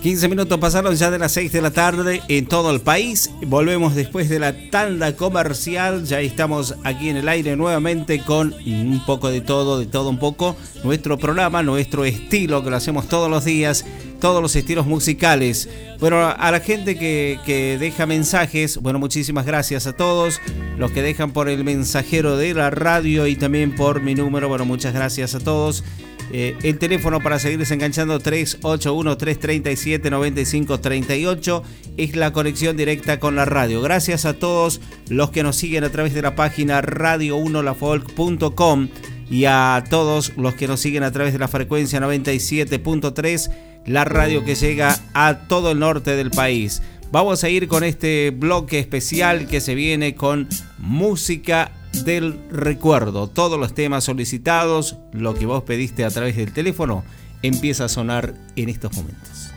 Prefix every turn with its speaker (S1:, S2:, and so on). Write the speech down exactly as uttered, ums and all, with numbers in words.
S1: quince minutos pasaron ya de las seis de la tarde en todo el país. Volvemos después de la tanda comercial. Ya estamos aquí en el aire nuevamente con un poco de todo, de todo un poco. Nuestro programa, nuestro estilo que lo hacemos todos los días, todos los estilos musicales. Bueno, a la gente que, que deja mensajes, bueno, muchísimas gracias a todos. Los que dejan por el mensajero de la radio y también por mi número, bueno, muchas gracias a todos. Eh, el teléfono para seguirse enganchando tres ocho uno, tres tres siete, nueve cinco tres ocho es la conexión directa con la radio. Gracias a todos los que nos siguen a través de la página radio uno la folk punto com y a todos los que nos siguen a través de la frecuencia noventa y siete punto tres, la radio que llega a todo el norte del país. Vamos a ir con este bloque especial que se viene con música del recuerdo. Todos los temas solicitados, lo que vos pediste a través del teléfono, empieza a sonar en estos momentos.